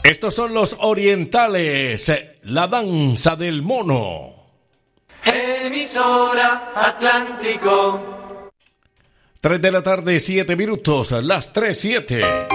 Estos son los orientales, la danza del mono. Emisora Atlántico. 3 de la tarde, 7 minutos, las 3:07.